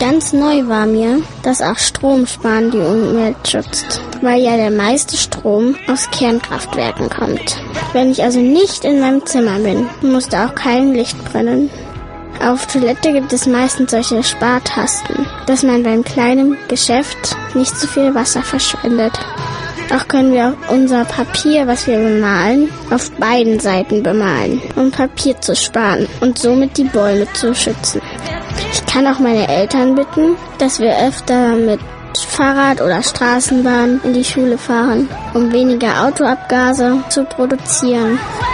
Ganz neu war mir, dass auch Stromsparen die Umwelt schützt, weil ja der meiste Strom aus Kernkraftwerken kommt. Wenn ich also nicht in meinem Zimmer bin, muss da auch kein Licht brennen. Auf Toilette gibt es meistens solche Spartasten, dass man beim kleinen Geschäft nicht so viel Wasser verschwendet. Auch können wir unser Papier, was wir bemalen, auf beiden Seiten bemalen, um Papier zu sparen und somit die Bäume zu schützen. Ich kann auch meine Eltern bitten, dass wir öfter mit Fahrrad oder Straßenbahn in die Schule fahren, um weniger Autoabgase zu produzieren.